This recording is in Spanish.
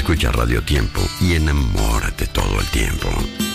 Escucha Radio Tiempo y enamórate todo el tiempo.